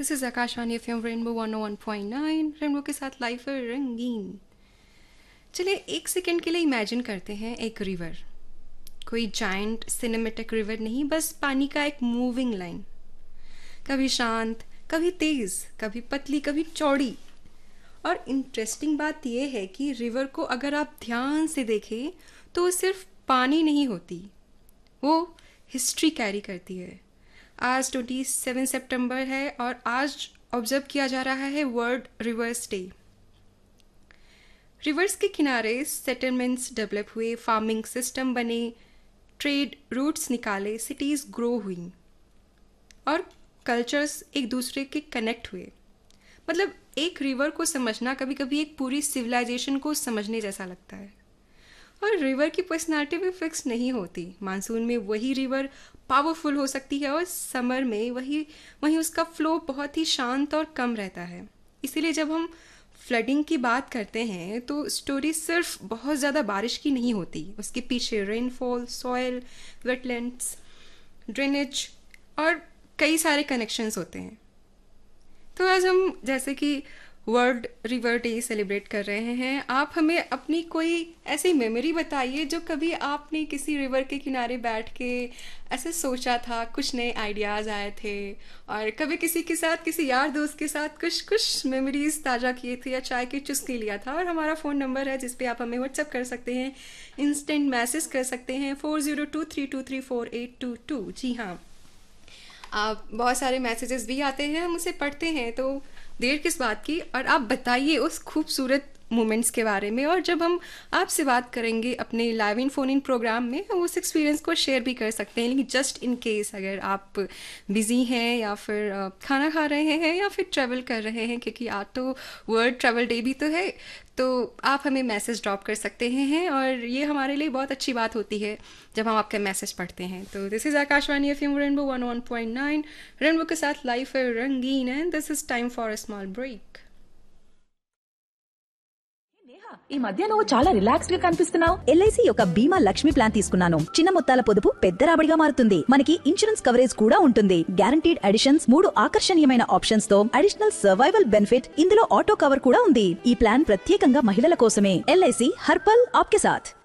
This is Akashvani FM rainbow 101.9 rainbow के साथ life है रंगीन। चलिए एक सेकंड के लिए इमेजिन करते हैं एक रिवर। कोई जायंट सिनेमेटिक रिवर नहीं, बस पानी का एक मूविंग लाइन। कभी शांत, कभी तेज़, कभी पतली, कभी चौड़ी। और इंटरेस्टिंग बात यह है कि रिवर को अगर आप ध्यान से देखें तो वो सिर्फ पानी नहीं होती, वो हिस्ट्री कैरी करती है। आज 27 सितंबर है और आज ऑब्जर्व किया जा रहा है वर्ल्ड रिवर्स डे। रिवर्स के किनारे सेटलमेंट्स डेवलप हुए, फार्मिंग सिस्टम बने, ट्रेड रूट्स निकाले, सिटीज़ ग्रो हुई और कल्चर्स एक दूसरे के कनेक्ट हुए। मतलब एक रिवर को समझना कभी कभी एक पूरी सिविलाइजेशन को समझने जैसा लगता है। और रिवर की पर्सनालिटी भी फिक्स नहीं होती। मानसून में वही रिवर पावरफुल हो सकती है और समर में वही उसका फ्लो बहुत ही शांत और कम रहता है। इसीलिए जब हम फ्लडिंग की बात करते हैं तो स्टोरी सिर्फ बहुत ज़्यादा बारिश की नहीं होती, उसके पीछे रेनफॉल, सॉयल, वेटलैंड्स, ड्रेनेज और कई सारे कनेक्शंस होते हैं। तो आज हम जैसे कि वर्ल्ड रिवर डे सेलिब्रेट कर रहे हैं, आप हमें अपनी कोई ऐसी मेमोरी बताइए जो कभी आपने किसी रिवर के किनारे बैठ के ऐसे सोचा था, कुछ नए आइडियाज़ आए थे और कभी किसी के साथ, किसी यार दोस्त के साथ कुछ मेमोरीज ताज़ा किए थे या चाय की चुस्की लिया था। और हमारा फ़ोन नंबर है जिस पे आप हमें व्हाट्सअप कर सकते हैं, इंस्टेंट मैसेज कर सकते हैं 4023234822। जी हाँ, आप बहुत सारे मैसेजेस भी आते हैं, हम उसे पढ़ते हैं, तो देर किस बात की। और आप बताइए उस खूबसूरत मोमेंट्स के बारे में। और जब हम आपसे बात करेंगे अपने live in phone in programme में, हम उस एक्सपीरियंस को शेयर भी कर सकते हैं। लेकिन जस्ट इन केस अगर आप बिज़ी हैं या फिर खाना खा रहे हैं या फिर ट्रैवल कर रहे हैं, क्योंकि आज तो वर्ल्ड ट्रैवल डे भी तो है, तो आप हमें मैसेज ड्रॉप कर सकते हैं। और ये हमारे लिए बहुत अच्छी बात होती है जब हम आपके मैसेज पढ़ते हैं। तो this is Akashvani FM rainbow 101.9 rainbow के साथ लाइफ है रंगीन and this is time for a small break. ఈ మధ్య నువ్వు చాలా రిలాక్స్డ్ గా కనిపిస్తున్నావు. ఎల్ఐసి యొక్క బీమా లక్ష్మి ప్లాన్ తీసుకున్నాను. చిన్న మొత్తాల పొదుపు పెద్ద రాబడిగా మారుతుంది. మనకి ఇన్సూరెన్స్ కవరేజ్ కూడా ఉంటుంది. గ్యారంటీడ్ అడిషన్స్, 3 ఆకర్షణీయమైన ఆప్షన్స్ తో అడిషనల్ సర్వైవల్ బెనిఫిట్, ఇందులో ఆటో కవర్ కూడా ఉంది. ఈ ప్లాన్ ప్రత్యేకంగా మహిళల కోసమే. ఎల్ఐసి హర్ పల్ ఆప్కే సాథ్.